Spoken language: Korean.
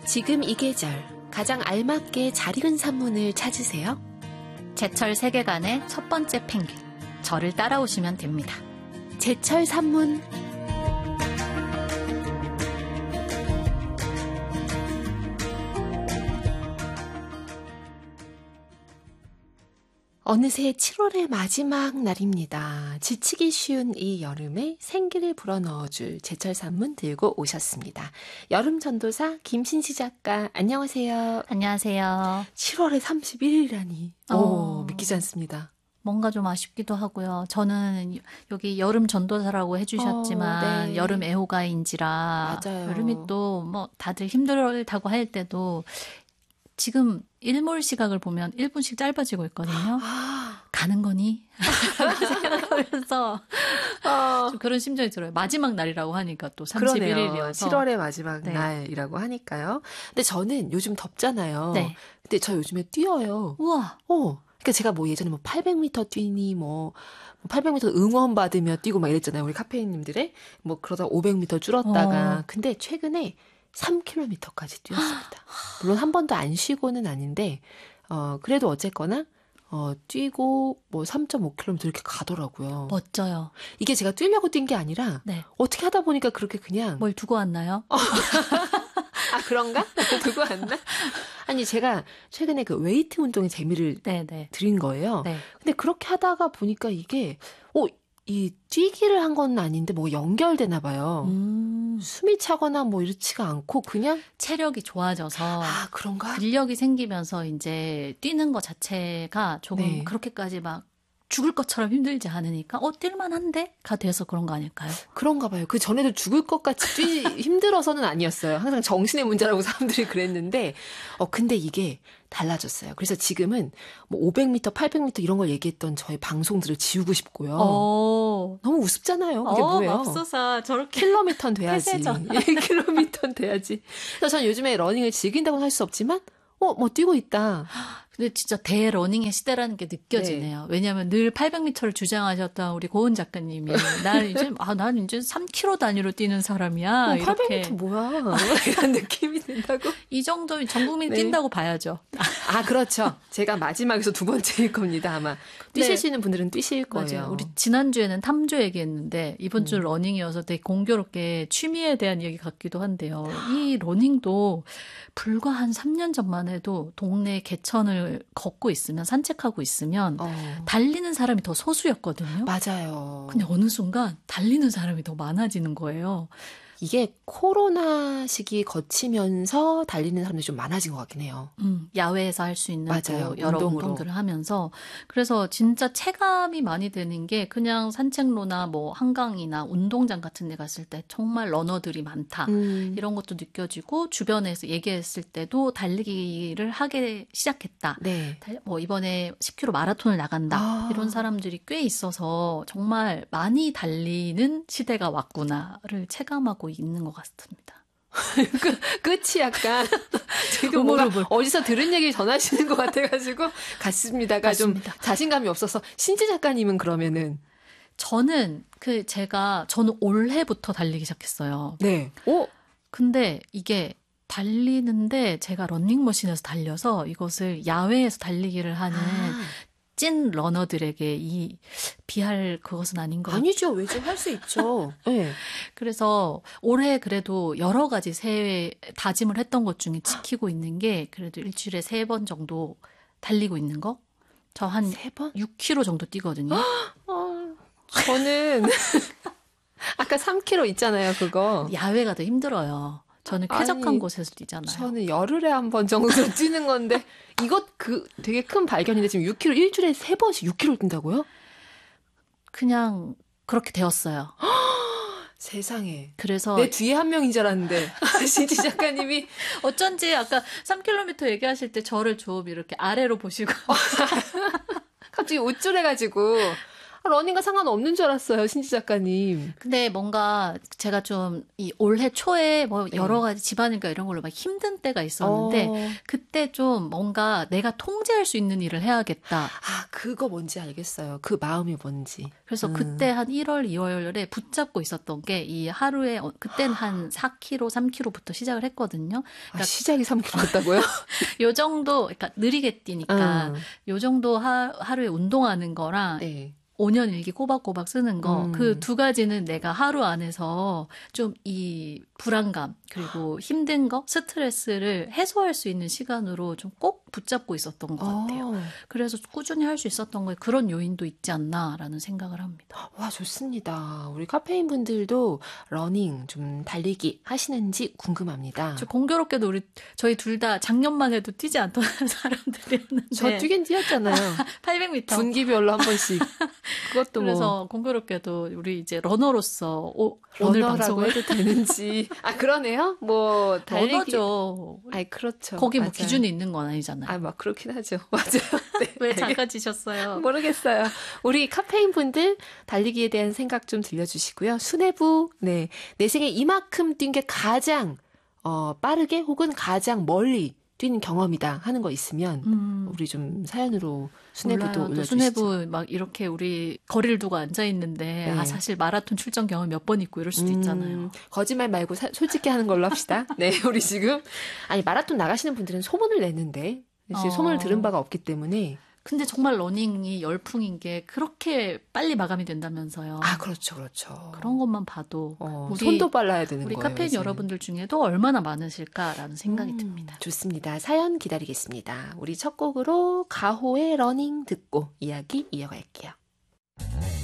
지금 이 계절 가장 알맞게 잘 익은 산문을 찾으세요. 제철 세계관의 첫 번째 펭귄, 저를 따라오시면 됩니다. 제철 산문. 어느새 7월의 마지막 날입니다. 지치기 쉬운 이 여름에 생기를 불어넣어줄 제철 산문 들고 오셨습니다. 여름 전도사 김신시 작가, 안녕하세요. 안녕하세요. 7월에 31일이라니 믿기지 않습니다. 뭔가 좀 아쉽기도 하고요. 저는 여기 여름 전도사라고 해주셨지만 네. 여름 애호가인지라 맞아요. 여름이 또 뭐 다들 힘들다고 할 때도 지금 일몰 시각을 보면 1분씩 짧아지고 있거든요. 가는 거니? 생각하면서 좀 그런 심정이 들어요. 마지막 날이라고 하니까 또 31일이어서. 7월의 마지막 네. 날이라고 하니까요. 근데 저는 요즘 덥잖아요. 네. 근데 저 요즘에 뛰어요. 우와. 그러니까 제가 뭐 예전에 뭐 800m 뛰니 800m 응원 받으며 뛰고 막 이랬잖아요. 우리 카페인님들의 뭐 그러다 500m 줄었다가. 근데 최근에 3km까지 뛰었습니다. 물론 한 번도 안 쉬고는 아닌데 그래도 어쨌거나 뛰고 뭐 3.5km 이렇게 가더라고요. 멋져요. 이게 제가 뛰려고 뛴 게 아니라 네. 어떻게 하다 보니까 그렇게 그냥 뭘 두고 왔나요? 아, 그런가? 두고 왔나? 아니, 제가 최근에 그 웨이트 운동에 재미를 들인 거예요. 네. 근데 그렇게 하다가 보니까 이게, 이 뛰기를 한 건 아닌데 뭐가 연결되나 봐요. 숨이 차거나 뭐 이렇지가 않고 그냥 체력이 좋아져서 그런가? 근력이 생기면서 이제 뛰는 것 자체가 조금 네. 그렇게까지 막 죽을 것처럼 힘들지 않으니까 뛸만한데?가 돼서 그런 거 아닐까요? 그런가 봐요. 그 전에도 죽을 것 같이 힘들어서는 아니었어요. 항상 정신의 문제라고 사람들이 그랬는데 근데 이게 달라졌어요. 그래서 지금은 뭐 500m, 800m 이런 걸 얘기했던 저의 방송들을 지우고 싶고요. 너무 우습잖아요. 그게 뭐예요? 맙소사 저렇게 킬로미터는 돼야지. 폐쇄전. 킬로미터는 돼야지. 그래서 저는 요즘에 러닝을 즐긴다고는 할 수 없지만 뭐 뛰고 있다. 근데 진짜 대러닝의 시대라는 게 느껴지네요. 네. 왜냐하면 늘 800m를 주장하셨던 우리 고은 작가님이 난 이제 3km 단위로 뛰는 사람이야. 800m 이렇게. 뭐야? 이런 느낌이 든다고? 이 정도면 전 국민이 뛴다고 봐야죠. 그렇죠. 제가 마지막에서 두 번째일 겁니다, 아마. 뛰실 수 있는 분들은 뛰실 거예요. 맞아요. 우리 지난주에는 탐조 얘기했는데 이번 주 러닝이어서 되게 공교롭게 취미에 대한 얘기 같기도 한데요. 이 러닝도 불과 한 3년 전만 해도 동네 개천을 걷고 있으면 산책하고 있으면 달리는 사람이 더 소수였거든요. 맞아요. 근데 어느 순간 달리는 사람이 더 많아지는 거예요. 이게 코로나 시기 거치면서 달리는 사람들이 좀 많아진 것 같긴 해요. 야외에서 할 수 있는 맞아요. 여러 운동들을 하면서. 그래서 진짜 체감이 많이 되는 게 그냥 산책로나 뭐 한강이나 운동장 같은 데 갔을 때 정말 러너들이 많다. 이런 것도 느껴지고 주변에서 얘기했을 때도 달리기를 하기 시작했다. 네. 뭐 이번에 10km 마라톤을 나간다. 이런 사람들이 꽤 있어서 정말 많이 달리는 시대가 왔구나를 체감하고 있는 것 같습니다. 끝이 약간 지금 뭔가 어디서 들은 얘기를 전하시는 것 같아가지고 같습니다가 맞습니다. 좀 자신감이 없어서 신지 작가님은 그러면은 저는 저는 올해부터 달리기 시작했어요. 네. 근데 이게 달리는데 제가 러닝머신에서 달려서 이것을 야외에서 달리기를 하는 찐 러너들에게 비할 그것은 아닌 것 같아요. 아니죠. 왜죠? 할 수 있죠. 네. 그래서 올해 그래도 여러 가지 새해 다짐을 했던 것 중에 지키고 있는 게 그래도 일주일에 3번 정도 달리고 있는 거? 저 한 3번? 6km 정도 뛰거든요. 저는 아까 3km 있잖아요. 그거. 야외가 더 힘들어요. 저는 쾌적한 곳에서 뛰잖아요. 저는 열흘에 한 번 정도 뛰는 건데 되게 큰 발견인데 지금 6km 일주일에 3번씩 6km 뛴다고요? 그냥 그렇게 되었어요. 세상에. 그래서 내 뒤에 한 명인 줄 알았는데 신지 작가님이 어쩐지 아까 3km 얘기하실 때 저를 좀 이렇게 아래로 보시고 갑자기 우쭐해가지고 러닝과 상관없는 줄 알았어요, 신지 작가님. 근데 뭔가 제가 좀 이 올해 초에 뭐 여러 가지 집안일과 이런 걸로 막 힘든 때가 있었는데 그때 좀 뭔가 내가 통제할 수 있는 일을 해야겠다. 아, 그거 뭔지 알겠어요. 그 마음이 뭔지. 그래서 그때 한 1월, 2월에 붙잡고 있었던 게 이 하루에 그때는 한 4kg, 3kg부터 시작을 했거든요. 그러니까 시작이 3kg였다고요? 요 정도, 그러니까 느리게 뛰니까 요 정도 하루에 운동하는 거랑 네. 5년 일기 꼬박꼬박 쓰는 거, 그 두 가지는 내가 하루 안에서 좀 이 불안감, 그리고 힘든 거, 스트레스를 해소할 수 있는 시간으로 좀 꼭 붙잡고 있었던 것 같아요. 그래서 꾸준히 할 수 있었던 거에 그런 요인도 있지 않나라는 생각을 합니다. 와, 좋습니다. 우리 카페인 분들도 러닝, 좀 달리기 하시는지 궁금합니다. 저 공교롭게도 저희 둘 다 작년만 해도 뛰지 않던 사람들이었는데. 저 뛰긴 뛰었잖아요. 800m. 분기별로 한 번씩. 그것도 그래서 공교롭게도 우리 이제 러너로서 오늘 방송을 해도 되는지. 아, 그러네요? 뭐, 달리기. 러너죠. 아이, 그렇죠. 거기 뭐 맞아요. 기준이 있는 건 아니잖아요. 아, 막 그렇긴 하죠. 맞아요. 네. 왜 작아지셨어요? 모르겠어요. 우리 카페인 분들 달리기에 대한 생각 좀 들려주시고요. 수뇌부, 네. 내 생에 이만큼 뛴 게 가장 빠르게 혹은 가장 멀리 뛰는 경험이다 하는 거 있으면 우리 좀 사연으로 수뇌부도 올려주시죠. 수뇌부 막 이렇게 우리 거리를 두고 앉아 있는데 네. 사실 마라톤 출전 경험 몇 번 있고 이럴 수도 있잖아요. 거짓말 말고 솔직히 하는 걸로 합시다. 네, 우리 지금 아니 마라톤 나가시는 분들은 소문을 내는데 소문을 들은 바가 없기 때문에. 근데 정말 러닝이 열풍인 게 그렇게 빨리 마감이 된다면서요. 아, 그렇죠, 그렇죠. 그런 것만 봐도 손도 빨라야 되는 우리 거예요. 카페인 요즘. 여러분들 중에도 얼마나 많으실까라는 생각이 듭니다. 좋습니다. 사연 기다리겠습니다. 우리 첫 곡으로 가호의 러닝 듣고 이야기 이어갈게요.